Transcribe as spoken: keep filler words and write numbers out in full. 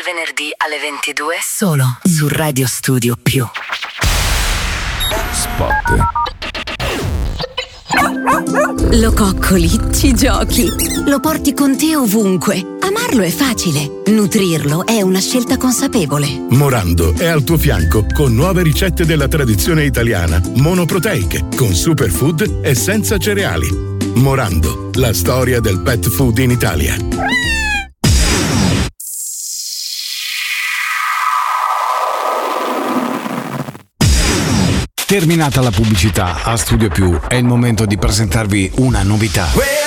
venerdì alle ventidue solo su Radio Studio Più. Spot. Lo coccoli, ci giochi, lo porti con te ovunque. Amarlo è facile, nutrirlo è una scelta consapevole. Morando è al tuo fianco con nuove ricette della tradizione italiana, monoproteiche, con superfood e senza cereali. Morando, la storia del pet food in Italia. Terminata la pubblicità, a Studio Più è il momento di presentarvi una novità.